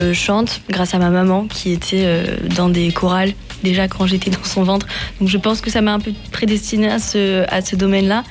Je chante grâce à ma maman qui était dans des chorales déjà quand j'étais dans son ventre. Donc je pense que ça m'a un peu prédestinée à ce domaine-là.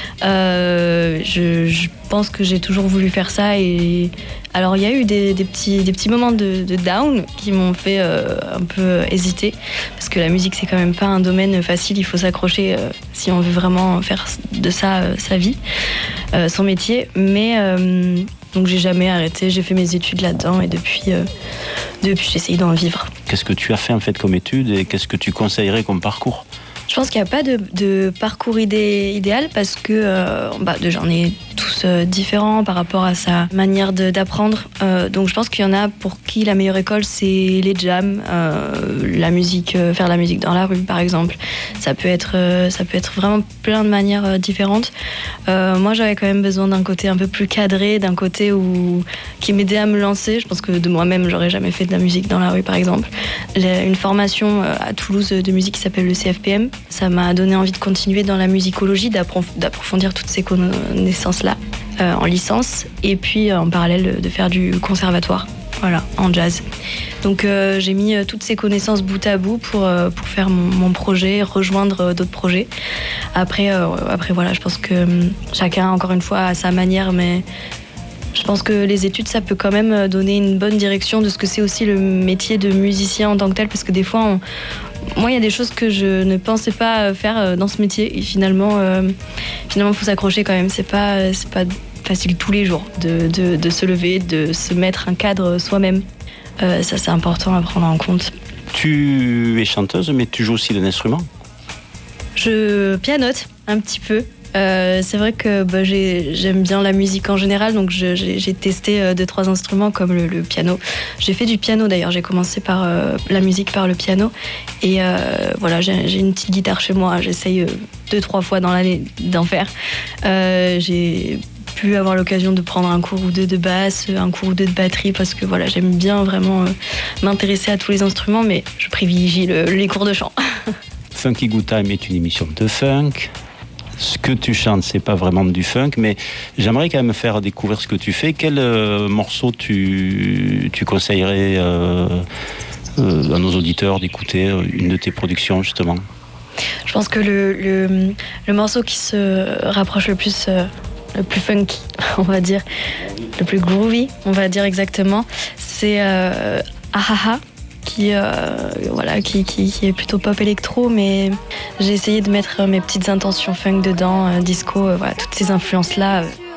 Je pense que j'ai toujours voulu faire ça. Et alors il y a eu des petits moments de down qui m'ont fait un peu hésiter. Parce que la musique, c'est quand même pas un domaine facile. Il faut s'accrocher si on veut vraiment faire de ça sa vie, son métier. Mais donc j'ai jamais arrêté, j'ai fait mes études là-dedans et depuis j'essaye d'en vivre. Qu'est-ce que tu as fait en fait comme études et qu'est-ce que tu conseillerais comme parcours ? Je pense qu'il n'y a pas de parcours idéal parce que j'en ai tous différents par rapport à sa manière d'apprendre. Donc je pense qu'il y en a pour qui la meilleure école, c'est les jams, la musique, faire la musique dans la rue par exemple. Ça peut être vraiment plein de manières différentes. Moi j'avais quand même besoin d'un côté un peu plus cadré, d'un côté qui m'aidait à me lancer. Je pense que de moi-même, j'aurais jamais fait de la musique dans la rue par exemple. Une formation à Toulouse de musique qui s'appelle le CFPM. Ça m'a donné envie de continuer dans la musicologie, d'approfondir toutes ces connaissances-là en licence et puis en parallèle de faire du conservatoire, voilà, en jazz. Donc j'ai mis toutes ces connaissances bout à bout pour faire mon projet, rejoindre d'autres projets. Après voilà, je pense que chacun, encore une fois, a sa manière, mais je pense que les études, ça peut quand même donner une bonne direction de ce que c'est aussi le métier de musicien en tant que tel, parce que des fois, moi, il y a des choses que je ne pensais pas faire dans ce métier, et finalement, il faut s'accrocher quand même. C'est pas facile tous les jours de se lever, de se mettre un cadre soi-même. Ça, c'est important à prendre en compte. Tu es chanteuse, mais tu joues aussi d'un instrument ? Je pianote un petit peu. C'est vrai que j'aime bien la musique en général, donc j'ai testé 2-3 instruments comme le piano. J'ai fait du piano d'ailleurs, j'ai commencé par la musique par le piano et voilà, j'ai une petite guitare chez moi, j'essaye 2-3 fois dans l'année d'en faire. J'ai pu avoir l'occasion de prendre un cours ou deux de basse, un cours ou deux de batterie, parce que voilà, j'aime bien vraiment m'intéresser à tous les instruments, mais je privilégie les cours de chant. Funky Good Time est une émission de funk. Ce que tu chantes, c'est pas vraiment du funk, mais j'aimerais quand même faire découvrir ce que tu fais. Quel morceau tu conseillerais à nos auditeurs d'écouter une de tes productions, justement ? Je pense que le morceau qui se rapproche le plus funky, on va dire, le plus groovy, on va dire exactement, c'est Ahaha. Qui est plutôt pop électro, mais j'ai essayé de mettre mes petites intentions funk dedans, disco, voilà, toutes ces influences-là.